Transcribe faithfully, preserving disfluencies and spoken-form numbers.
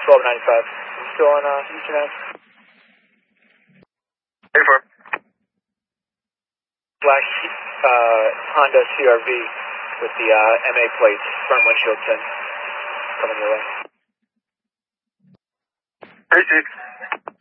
twelve ninety-five. Still on uh, Eastern Ave? Confirm. Black uh, Honda C R V with the uh, M A plate, front windshield tint, coming your way. three six.